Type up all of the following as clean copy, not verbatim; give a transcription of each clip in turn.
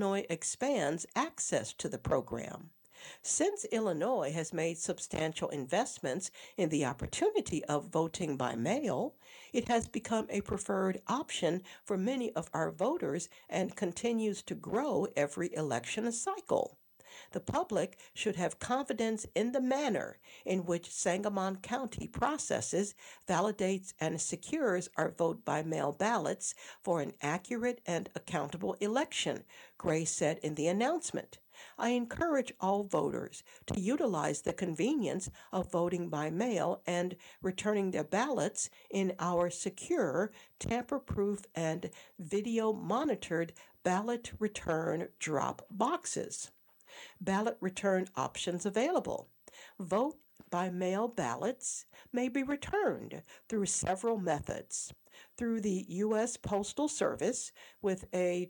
Illinois expands access to the program. Since Illinois has made substantial investments in the opportunity of voting by mail, it has become a preferred option for many of our voters and continues to grow every election cycle. The public should have confidence in the manner in which Sangamon County processes, validates, and secures our vote by mail ballots for an accurate and accountable election, Gray said in the announcement. I encourage all voters to utilize the convenience of voting by mail and returning their ballots in our secure, tamper proof, and video monitored ballot return drop boxes. Ballot return options available. Vote by mail ballots may be returned through several methods. Through the U.S. Postal Service with a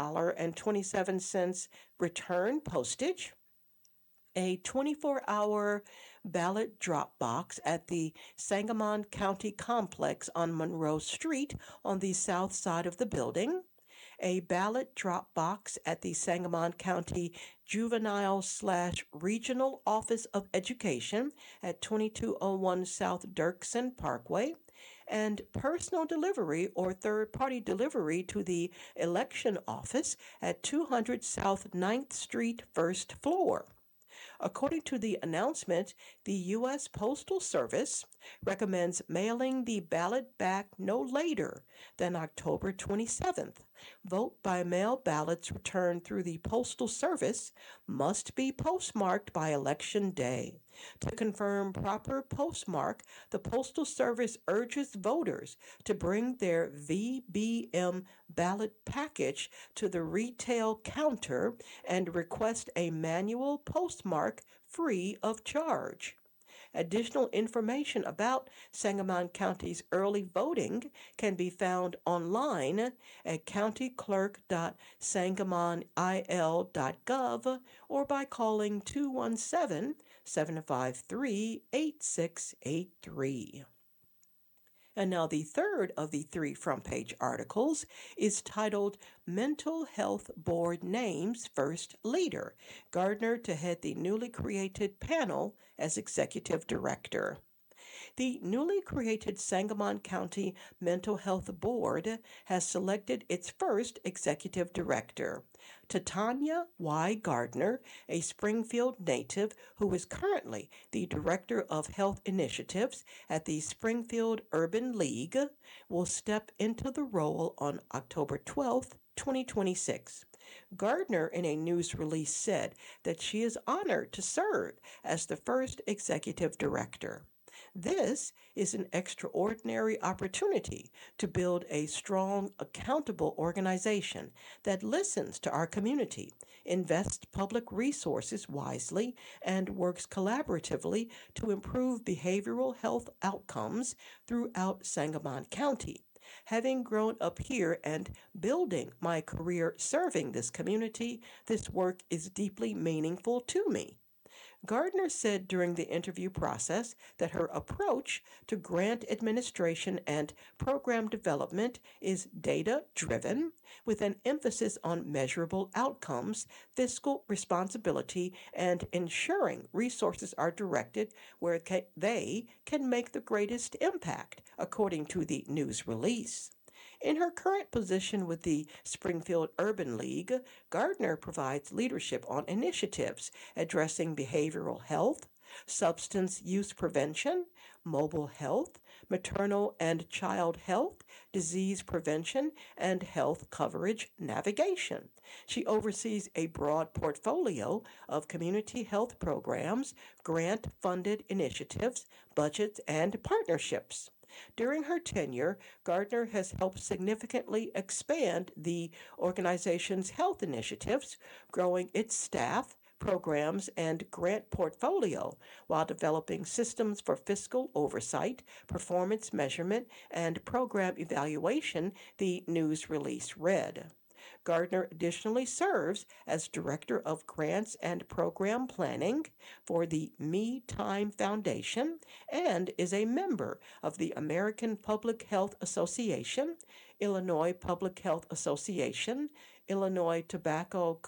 $2.27 return postage, a 24-hour ballot drop box at the Sangamon County Complex on Monroe Street on the south side of the building, a ballot drop box at the Sangamon County Juvenile/Regional Office of Education at 2201 South Dirksen Parkway, and personal delivery or third-party delivery to the election office at 200 South Ninth Street, first floor. According to the announcement, the U.S. Postal Service recommends mailing the ballot back no later than October 27th. Vote by mail ballots returned through the Postal Service must be postmarked by Election Day. To confirm proper postmark, the Postal Service urges voters to bring their VBM ballot package to the retail counter and request a manual postmark free of charge. Additional information about Sangamon County's early voting can be found online at countyclerk.sangamonil.gov or by calling 217-753-8683. And now the third of the three front page articles is titled Mental Health Board Names First Leader, Gardner to head the newly created panel as executive director. The newly created Sangamon County Mental Health Board has selected its first executive director, Titania Y. Gardner, a Springfield native who is currently the Director of Health Initiatives at the Springfield Urban League, will step into the role on October 12th, 2026. Gardner, in a news release, said that she is honored to serve as the first executive director. This is an extraordinary opportunity to build a strong, accountable organization that listens to our community, invests public resources wisely, and works collaboratively to improve behavioral health outcomes throughout Sangamon County. Having grown up here and building my career serving this community, this work is deeply meaningful to me. Gardner said during the interview process that her approach to grant administration and program development is data driven, with an emphasis on measurable outcomes, fiscal responsibility, and ensuring resources are directed where they can make the greatest impact, according to the news release. In her current position with the Springfield Urban League, Gardner provides leadership on initiatives addressing behavioral health, substance use prevention, mobile health, maternal and child health, disease prevention, and health coverage navigation. She oversees a broad portfolio of community health programs, grant funded initiatives, budgets, and partnerships. During her tenure, Gardner has helped significantly expand the organization's health initiatives, growing its staff, programs, and grant portfolio while developing systems for fiscal oversight, performance measurement, and program evaluation, the news release read. Gardner additionally serves as Director of Grants and Program Planning for the Me Time Foundation and is a member of the American Public Health Association, Illinois Public Health Association, Illinois Tobacco